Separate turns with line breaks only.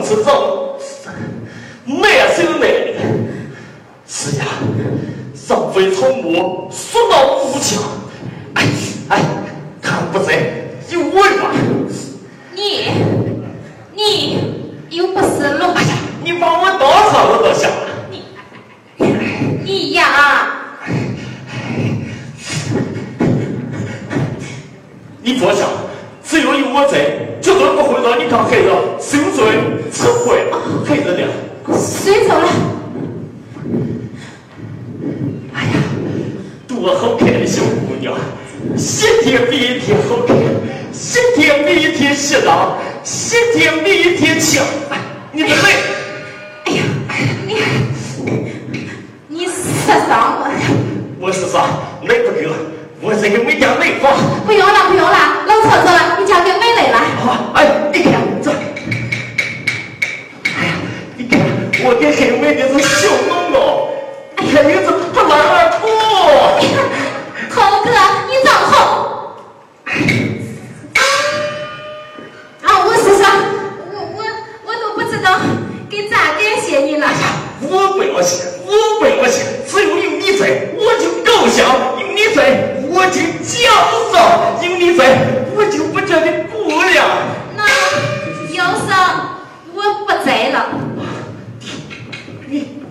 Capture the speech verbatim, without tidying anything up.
之中，满手内力。是呀，上非从魔，所到无强。哎哎，看不在有我吧？
你你又不是龙。
哎呀，你把我多少我都想了。
你你呀，
你坐下，只要有我在，绝对不会让你看黑人受罪吃亏。黑人了，
睡着了。
哎呀，多好看的小姑娘，一天比一天好看，一天比一天洗脑，一天比一天强。哎，你的累。
哎呀，你你色伤我。
我是说累不够，我这个没点累法。
不用了不用了，老头子，你交给美蕾了。
好，哎，你看这，哎呀，你看我跟黑妹的是小弄弄，还有这不拉二兔。
头哥，你长好。啊，我是说，我我我都不知道该咋感谢你了。
我不要谢，我不要谢，只有有你在，我就高兴；有你在，我就骄傲；有你在，我就不觉得孤凉。
那要是我不在了，
你